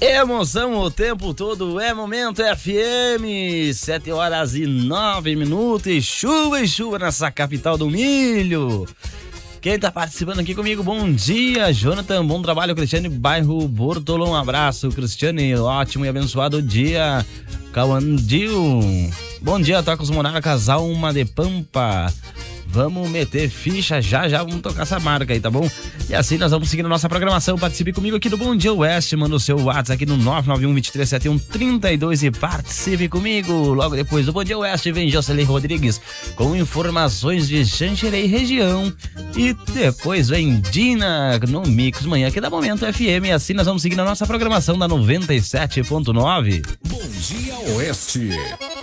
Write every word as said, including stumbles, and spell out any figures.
Emoção o tempo todo, é Momento F M, sete horas e nove minutos, e chuva e chuva nessa capital do milho. Quem tá participando aqui comigo, bom dia, Jonathan, bom trabalho, Cristiane, bairro Bortolão, um abraço, Cristiane, ótimo e abençoado dia, Cauandil, bom dia, toca os monarcas, alma de pampa. Vamos meter ficha já, já vamos tocar essa marca aí, tá bom? E assim nós vamos seguindo a nossa programação. Participe comigo aqui do Bom Dia Oeste, manda o seu WhatsApp aqui no nove nove um, dois três sete um, três dois e participe comigo. Logo depois do Bom Dia Oeste vem Jocelyn Rodrigues com informações de Xanxerê região. E depois vem Dina no Mix Manhã aqui da Momento F M. E assim nós vamos seguindo a nossa programação da noventa e sete ponto nove. Bom Dia Oeste.